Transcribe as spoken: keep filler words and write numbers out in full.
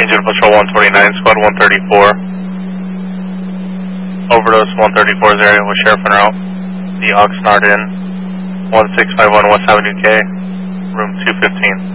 Angel Patrol one twenty-nine, Squad one thirty-four. Overdose one thirty-four's area with Sheriff en route. The Oxnard Inn, one six five one West Avenue K, room two fifteen.